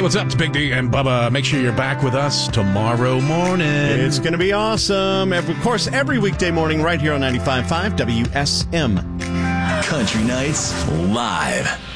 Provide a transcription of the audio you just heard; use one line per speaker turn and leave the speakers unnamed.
what's up? It's Big D and Bubba. Make sure you're back with us tomorrow morning.
It's going to be awesome. Of course, every weekday morning right here on 95.5 WSM.
Country Nights Live.